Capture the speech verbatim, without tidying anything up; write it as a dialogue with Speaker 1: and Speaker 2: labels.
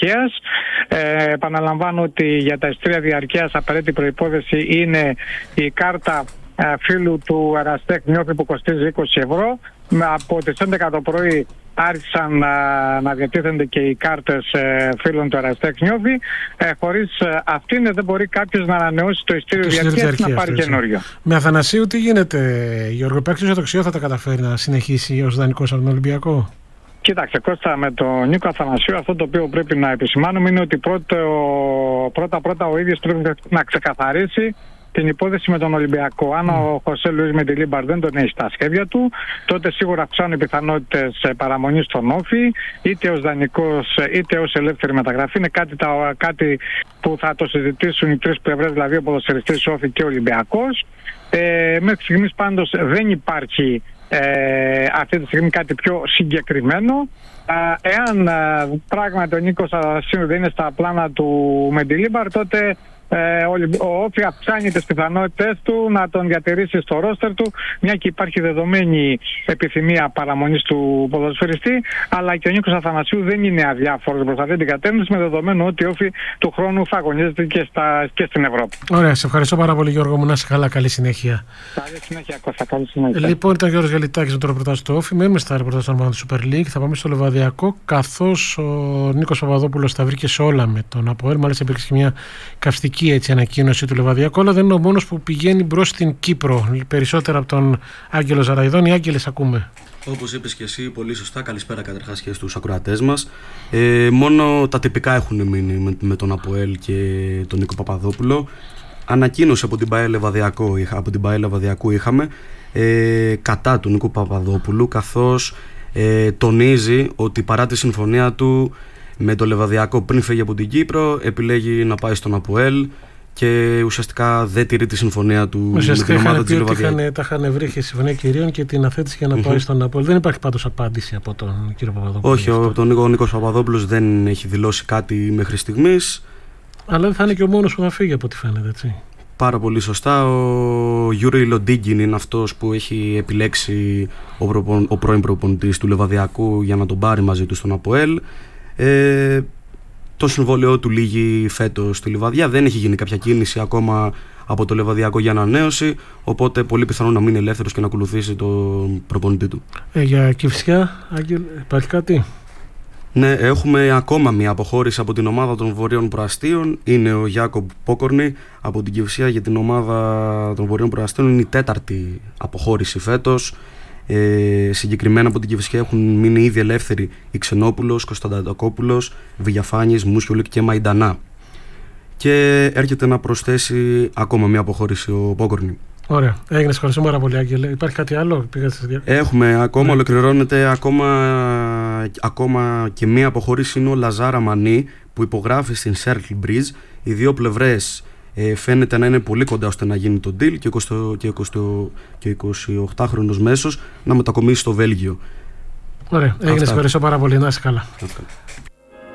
Speaker 1: διαρκείας. Ε, επαναλαμβάνω ότι για τα εισιτήρια διαρκείας απαραίτητη προϋπόθεση είναι η κάρτα ε, φίλου του Εραστέχνη Νιώθη που κοστίζει είκοσι ευρώ. Από τις έντεκα το πρωί άρχισαν να, να διατίθενται και οι κάρτες ε, φίλων του Εραστέχνη Νιώθη. Ε, χωρίς ε, αυτήν δεν μπορεί κάποιος να ανανεώσει το εισιτήριο διαρκείας και να πάρει καινούριο.
Speaker 2: Με Αθανασίου τι γίνεται, Γιώργο? Παίκτης ο Τοξιό θα τα καταφέρει να συνεχίσει ως δανεικός από τον Ολυμπιακό?
Speaker 1: Κοίταξε Κώστα, με τον Νίκο Αθανασίου αυτό το οποίο πρέπει να επισημάνουμε είναι ότι πρώτα πρώτα ο ίδιος πρέπει να ξεκαθαρίσει την υπόθεση με τον Ολυμπιακό. Αν ο Χωσέ Λουίς Μεντιλίμπαρ δεν τον έχει στα σχέδια του, τότε σίγουρα αυξάνουν οι πιθανότητες παραμονής στον Όφη, είτε ως δανεικός είτε ως ελεύθερη μεταγραφή. Είναι κάτι, τα, κάτι που θα το συζητήσουν οι τρεις πλευρές, δηλαδή ο ποδοσφαιριστής Όφη και ο Ολυμπιακός. Ε, μέχρι στιγμής πάντως δεν υπάρχει ε, αυτή τη στιγμή κάτι πιο συγκεκριμένο. Ε, εάν ε, πράγματι ο Νίκος Αθανασίου δεν είναι στα πλάνα του Μεντιλίμπαρ, τότε Ε, ο Όφη αυξάνει τις πιθανότητες του να τον διατηρήσει στο ρόστερ του, μια και υπάρχει δεδομένη επιθυμία παραμονής του ποδοσφαιριστή, αλλά και ο Νίκος Αθανασίου δεν είναι αδιάφορος προς αυτή την κατεύθυνση, με δεδομένο ότι ο Όφη του χρόνου θα αγωνίζεται και, στα, και στην Ευρώπη.
Speaker 2: Ωραία, σε ευχαριστώ πάρα πολύ, Γιώργο μου. Να είσαι καλά, καλή συνέχεια.
Speaker 1: Καλή συνέχεια, Κώστα, καλή συνέχεια.
Speaker 2: Λοιπόν, ήταν ο Γιώργος Γαλιτάκης με το ρεπορτάζ του Όφη. Μένουμε στα ρεπορτάζ των ομάδων του Super League. Θα πάμε στο Λεβαδιακό, καθώς ο Νίκος Παπαδόπουλος θα βρει και σε όλα με τον ΑΠΟΕΛ. Μάλιστα υπήρξε και μια καυστική έτσι, ανακοίνωση του Λεβαδιακού, αλλά δεν είναι ο μόνος που πηγαίνει μπρος στην Κύπρο. Περισσότερα από τον Άγγελο Ζαραϊδόνη. Άγγελε, ακούμε.
Speaker 3: Όπως είπες και εσύ, πολύ σωστά. Καλησπέρα καταρχάς και στους ακροατές μας. Ε, μόνο τα τυπικά έχουν μείνει με, με τον ΑΠΟΕΛ και τον Νίκο Παπαδόπουλο. Ανακοίνωση από την ΠΑΕ Λεβαδιακού, από την ΠΑΕ Λεβαδιακού είχαμε ε, κατά του Νίκου Παπαδόπουλου, καθώς ε, τονίζει ότι παρά τη συμφωνία του με το Λεβαδιακό πριν φύγει από την Κύπρο, επιλέγει να πάει στον ΑΠΟΕΛ και ουσιαστικά δεν τηρεί τη συμφωνία του
Speaker 2: ουσιαστικά
Speaker 3: με την ομάδα της
Speaker 2: Λεβαδιακού. Τα είχαν βρει και συμφωνία κυρίων και την αθέτηση για να πάει mm-hmm. στον ΑΠΟΕΛ. Δεν υπάρχει πάντως απάντηση από τον κύριο Παπαδόπουλο.
Speaker 3: Όχι, ο, τον Νίκο, ο Νίκος Παπαδόπουλος δεν έχει δηλώσει κάτι μέχρι στιγμής.
Speaker 2: Αλλά δεν θα είναι και ο μόνος που θα φύγει από ό,τι φαίνεται, έτσι.
Speaker 3: Πάρα πολύ σωστά. Ο Γιούρι Λοντίγκιν είναι αυτός που έχει επιλέξει ο, προπον, ο πρώην προπονητής του Λεβαδιακού για να τον πάρει μαζί του στον ΑΠΟΕΛ. Ε, το συμβόλαιό του λύγει φέτος στη Λιβαδιά. Δεν έχει γίνει κάποια κίνηση ακόμα από το Λεβαδιακό για ανανέωση, οπότε πολύ πιθανό να μείνει ελεύθερος και να ακολουθήσει τον προπονητή του.
Speaker 2: Ε, για Κηφισιά, Άγγελ, υπάρχει κάτι?
Speaker 3: Ναι, έχουμε ακόμα μια αποχώρηση από την ομάδα των Βορείων Προαστίων. Είναι ο Γιάκομπ Πόκορνη από την Κηφισιά για την ομάδα των Βορείων Προαστίων. Είναι η τέταρτη αποχώρηση φέτος. Ε, συγκεκριμένα από την Κηφισιά έχουν μείνει ήδη ελεύθεροι η Ξενόπουλος, Κωνσταντακόπουλος, Βηγιαφάνης, Μουσιολίκ και Μαϊντανά. Και έρχεται να προσθέσει ακόμα μια αποχώρηση ο Πόκορνη.
Speaker 2: Ωραία. Έγινε, ευχαριστώ πάρα πολύ, Άγγελε. Υπάρχει κάτι άλλο?
Speaker 3: Έχουμε ακόμα, ναι. Ολοκληρώνεται ακόμα, ακόμα και μια αποχώρηση. Είναι ο Λαζάρα Μανί που υπογράφει στην Circle Bridge. Οι δύο πλευρές ε, φαίνεται να είναι πολύ κοντά ώστε να γίνει το deal και ο εικοσιοκτάχρονος μέσος να μετακομίσει στο Βέλγιο.
Speaker 2: Ωραία. Έγινε, ευχαριστώ πάρα πολύ. Να είσαι καλά.